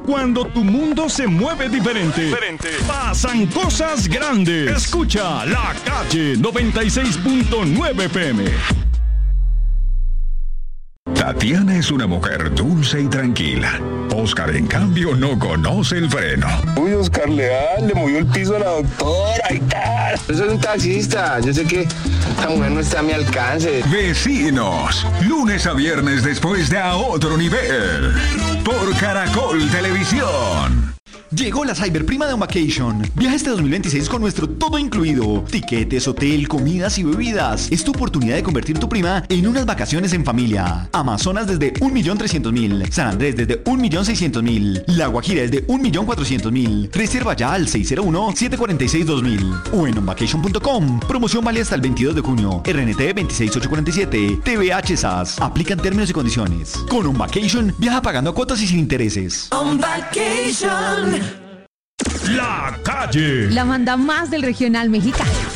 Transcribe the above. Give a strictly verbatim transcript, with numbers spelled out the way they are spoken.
Cuando tu mundo se mueve diferente, diferente, pasan cosas grandes. Escucha La Calle noventa y seis punto nueve F M. Tatiana es una mujer dulce y tranquila. Oscar, en cambio, no conoce el freno. Uy, Oscar Leal, le movió el piso a la doctora y tal. Yo soy un taxista, yo sé que esta mujer no está a mi alcance. Vecinos, lunes a viernes después de A Otro Nivel, por Caracol Televisión. Llegó la Cyberprima de On Vacation. Viaja este dos mil veintiséis con nuestro todo incluido. Tiquetes, hotel, comidas y bebidas. Es tu oportunidad de convertir tu prima en unas vacaciones en familia. Amazonas desde un millón trescientos mil. San Andrés desde un millón seiscientos mil. La Guajira desde un millón cuatrocientos mil. Reserva ya al seis cero uno, siete cuatro seis, dos mil o en on vacation punto com. Promoción vale hasta el veintidós de junio. R N T veintiséis mil ochocientos cuarenta y siete. T V H S A S. Aplican términos y condiciones. Con On Vacation, viaja pagando a cuotas y sin intereses. On Vacation. La Calle. La banda más del regional mexicano.